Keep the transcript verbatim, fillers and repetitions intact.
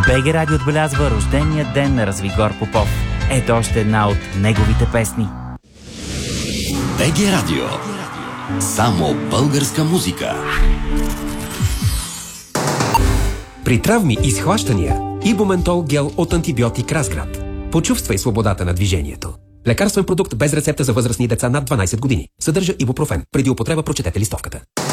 БГ Радио отбелязва рождения ден на Развигор Попов. Ето още една от неговите песни. БГ Радио. Само българска музика. При травми и схващания Ибументол гел от антибиотик Разград. Почувствай свободата на движението. Лекарствен продукт без рецепта за възрастни деца над дванайсет години. Съдържа ибупрофен. Преди употреба прочетете листовката.